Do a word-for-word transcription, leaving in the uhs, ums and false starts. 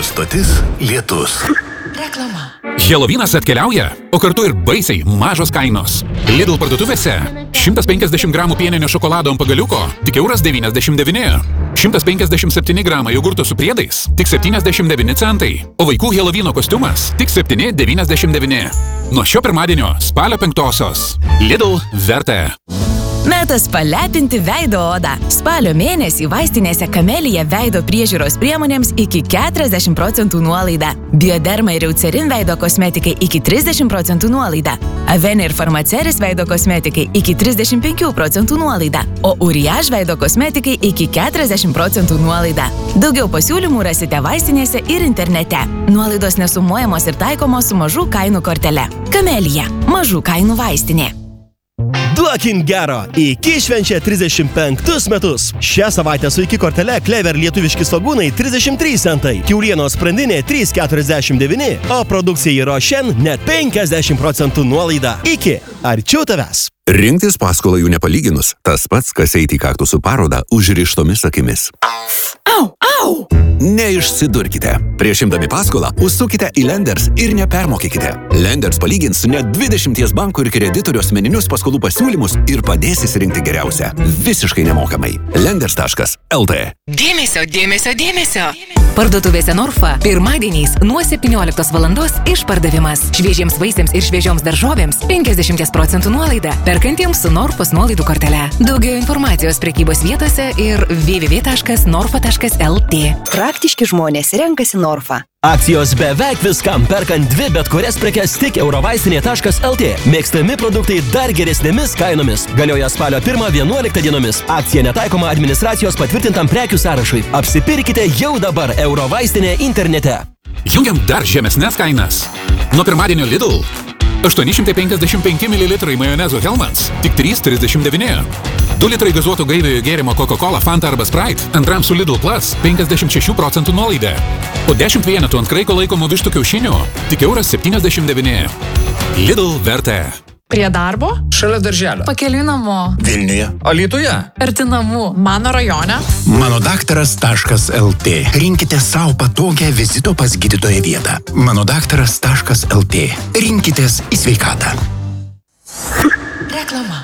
stotis Lietus. Reklama. Helovynas atkeliauja, o kartu ir baisiai mažos kainos. Lidl parduotuvėse šimtas penkiasdešimt gramų pieninio šokolado ant pagaliuko tik euras devyniasdešimt devyni. šimtas penkiasdešimt septyni gramai jogurto su priedais tik septyniasdešimt devyni centai. O vaikų Helovyno kostiumas tik septyni devyniasdešimt devyni. Nuo šio pirmadienio spalio penktosios. Lidl vertė. Metas palepinti veido odą. Spalio mėnesį vaistinėse Kamelija veido priežiūros priemonėms iki keturiasdešimt procentų nuolaida. Bioderma ir Eucerin veido kosmetikai iki trisdešimt procentų nuolaida. Avene ir Farmaceris veido kosmetikai iki trisdešimt penkių procentų nuolaida. O Uriage veido kosmetikai iki keturiasdešimt procentų nuolaida. Daugiau pasiūlymų rasite vaistinėse ir internete. Nuolaidos nesumuojamos ir taikomos su mažų kainų kortele. Kamelija. Mažų kainų vaistinė. Duokim gero! Iki švenčia trisdešimt penktus metus. Šią savaitę su iki kortele Clever lietuviški svogūnai trisdešimt trys centai, kiaulienos sprandinė trys keturiasdešimt devyni, o produkcijai Rošen net penkiasdešimt procentų nuolaida. Iki arčiau tavęs. Rinktis paskolą jų nepalyginus, tas pats, kas eiti į kaktusų parodą užrištomis akimis. Au, au! Neišsidurkite. Prieš imdami paskolą užsukite į Lenders ir nepermokykite. Lenders palygins net dvidešimties bankų ir kreditorių asmeninius paskolų pasiūlymus ir padės įsirinkti geriausią. Visiškai nemokamai. Lenders taškas el tė. Dėmesio, dėmesio, dėmesio. Parduotuvėse Norfa pirmadieniais nuo septynioliktos valandos išpardavimas. Šviežiems vaisiams ir šviežioms daržovėms penkiasdešimt procentų nuolaida. Perkantiems su Norfos nuolaidų kortele. Daugiau informacijos prekybos vietose ir w w w taškas norfa taškas el tė. Praktiški žmonės renkasi Norfa. Akcijos beveik viskam, perkant dvi bet kurias prekes tik eurovaistinė taškas el tė. Mėgstami produktai dar geresnėmis kainomis. Galioja spalio pirmą vienuoliktą dienomis. Akcija netaikoma administracijos patvirtintam prekių sąrašui. Apsipirkite jau dabar eurovaistinė internete. Jungiam dar žemesnes kainas. Nuo pirmadienio Lidl. aštuoni šimtai penkiasdešimt penki mililitrai majonezo Hellmann's tik trys trisdešimt devyni. du litrai gazuoto gaiviojo gėrimo Coca-Cola, Fanta arba Sprite antram su Lidl Plus penkiasdešimt šešių procentų nuolaida. O dešimt vienetų ant kraiko laikomų vištų kiaušinių tik euras septyniasdešimt devyni. Lidl vertė. Prie darbo? Šalia darželio. Pakeliui namo. Vilniuje. Alytuje. Arti namų. Mano rajone. Manodaktaras taškas el tė. Rinkite savo patogią vizito pas gydytoją vietą. Manodaktaras taškas el tė. Rinkitės į sveikatą. Reklama.